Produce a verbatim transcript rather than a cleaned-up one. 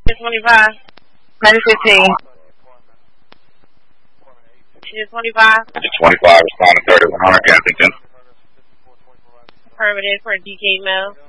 twenty-five. ninety fifteen. twenty-five. twenty-five, respond to thirty-one hundred Kensington. Affirmative for D K Mail.